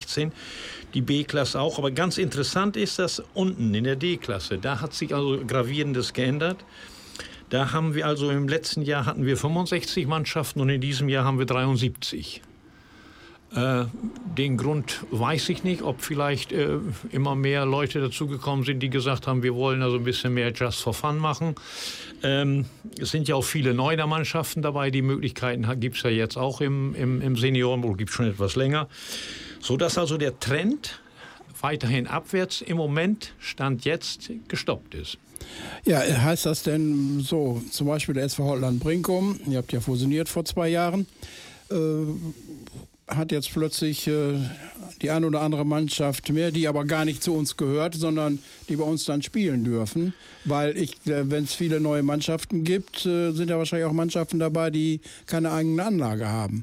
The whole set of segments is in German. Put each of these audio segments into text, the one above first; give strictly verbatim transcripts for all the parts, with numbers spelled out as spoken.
sechzehn, die B-Klasse auch. Aber ganz interessant ist das unten in der D-Klasse. Da hat sich also Gravierendes geändert. Da haben wir also im letzten Jahr hatten wir fünfundsechzig Mannschaften und in diesem Jahr haben wir dreiundsiebzig. Äh, den Grund weiß ich nicht, ob vielleicht äh, immer mehr Leute dazugekommen sind, die gesagt haben, wir wollen also ein bisschen mehr Just for Fun machen. Ähm, es sind ja auch viele Neuner-Mannschaften dabei. Die Möglichkeiten gibt es ja jetzt auch im, im, im Seniorenbereich, gibt es schon etwas länger. Sodass also der Trend weiterhin abwärts im Moment, Stand jetzt, gestoppt ist. Ja, heißt das denn so, zum Beispiel der S V Holtland-Brinkum, ihr habt ja fusioniert vor zwei Jahren, äh, hat jetzt plötzlich äh, die eine oder andere Mannschaft mehr, die aber gar nicht zu uns gehört, sondern die bei uns dann spielen dürfen. Weil ich, äh, wenn es viele neue Mannschaften gibt, äh, sind ja wahrscheinlich auch Mannschaften dabei, die keine eigene Anlage haben.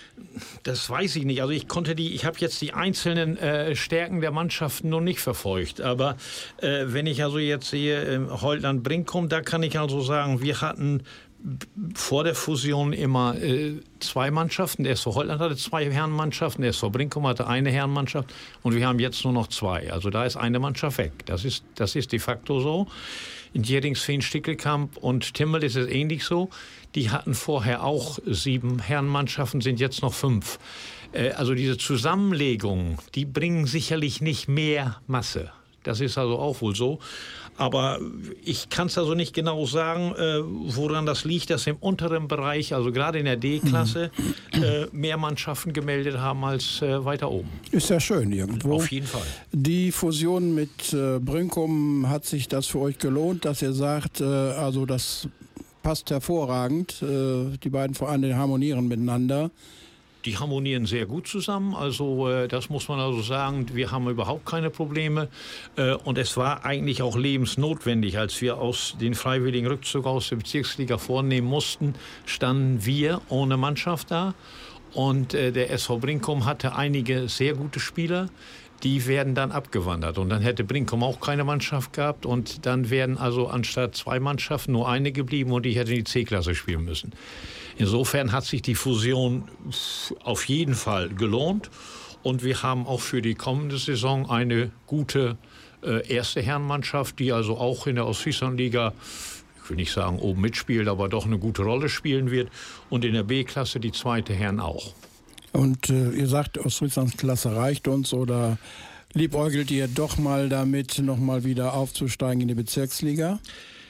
Das weiß ich nicht. Also ich konnte die, ich habe jetzt die einzelnen äh, Stärken der Mannschaften noch nicht verfolgt. Aber äh, wenn ich also jetzt sehe, äh, Holtland-Brinkum, da kann ich also sagen, wir hatten vor der Fusion immer äh, zwei Mannschaften. Der S V Holtland hatte zwei Herrenmannschaften, der S V Brinkum hatte eine Herrenmannschaft und wir haben jetzt nur noch zwei. Also da ist eine Mannschaft weg. Das ist, das ist de facto so. In Jeringsfehn, Stickelkamp und Timmel ist es ähnlich so. Die hatten vorher auch sieben Herrenmannschaften, sind jetzt noch fünf. Äh, also diese Zusammenlegungen, die bringen sicherlich nicht mehr Masse. Das ist also auch wohl so. Aber ich kann es also nicht genau sagen, äh, woran das liegt, dass im unteren Bereich, also gerade in der D-Klasse, äh, mehr Mannschaften gemeldet haben als äh, weiter oben. Ist ja schön irgendwo. Auf jeden Fall. Die Fusion mit äh, Brinkum, hat sich das für euch gelohnt, dass ihr sagt, äh, also das passt hervorragend, äh, die beiden Vereine harmonieren miteinander? Die harmonieren sehr gut zusammen, also äh, das muss man also sagen, wir haben überhaupt keine Probleme äh, und es war eigentlich auch lebensnotwendig, als wir aus den freiwilligen Rückzug aus der Bezirksliga vornehmen mussten, standen wir ohne Mannschaft da und äh, der S V Brinkum hatte einige sehr gute Spieler, die werden dann abgewandert und dann hätte Brinkum auch keine Mannschaft gehabt und dann wären also anstatt zwei Mannschaften nur eine geblieben und die hätte die C-Klasse spielen müssen. Insofern hat sich die Fusion auf jeden Fall gelohnt und wir haben auch für die kommende Saison eine gute äh, erste Herrenmannschaft, die also auch in der Ostfrieslandliga, ich will nicht sagen oben mitspielt, aber doch eine gute Rolle spielen wird und in der B-Klasse die zweite Herren auch. Und äh, ihr sagt, Ostfrieslandsklasse reicht uns oder liebäugelt ihr doch mal damit, noch mal wieder aufzusteigen in die Bezirksliga?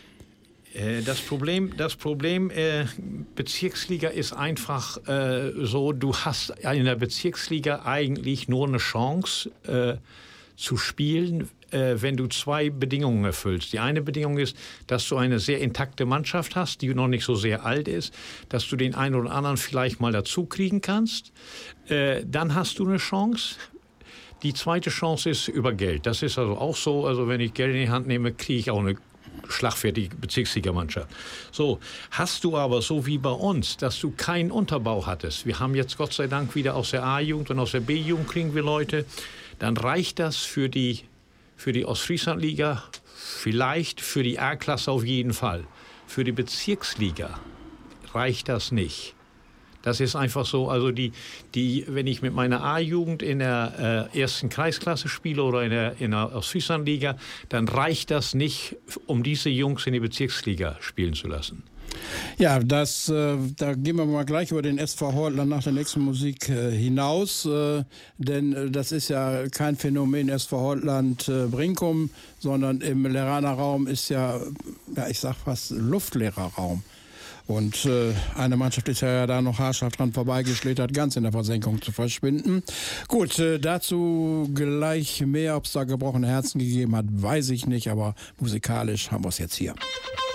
Das Problem, das Problem äh, Bezirksliga ist einfach äh, so, du hast in der Bezirksliga eigentlich nur eine Chance äh, zu spielen, äh, wenn du zwei Bedingungen erfüllst. Die eine Bedingung ist, dass du eine sehr intakte Mannschaft hast, die noch nicht so sehr alt ist, dass du den einen oder anderen vielleicht mal dazu kriegen kannst. Äh, dann hast du eine Chance. Die zweite Chance ist über Geld. Das ist also auch so, also wenn ich Geld in die Hand nehme, kriege ich auch eine schlagfertige Bezirksligamannschaft. So, hast du aber so wie bei uns, dass du keinen Unterbau hattest. Wir haben jetzt Gott sei Dank wieder aus der A-Jugend und aus der B-Jugend kriegen wir Leute. Dann reicht das für die, für die Ostfrieslandliga, vielleicht für die A-Klasse auf jeden Fall. Für die Bezirksliga reicht das nicht. Das ist einfach so, also die, die, wenn ich mit meiner A-Jugend in der äh, ersten Kreisklasse spiele oder in der, in der Ostfrieslandliga, dann reicht das nicht, um diese Jungs in die Bezirksliga spielen zu lassen. Ja, das, äh, da gehen wir mal gleich über den S V Holtland nach der nächsten Musik äh, hinaus, äh, denn äh, das ist ja kein Phänomen S V Holtland äh, Brinkum, sondern im Leraner Raum ist ja, ja, ich sag fast luftleerer Raum. Und äh, eine Mannschaft ist ja da noch haarscharf dran vorbeigeschlittert, ganz in der Versenkung zu verschwinden. Gut, äh, dazu gleich mehr. Ob es da gebrochene Herzen gegeben hat, weiß ich nicht. Aber musikalisch haben wir es jetzt hier.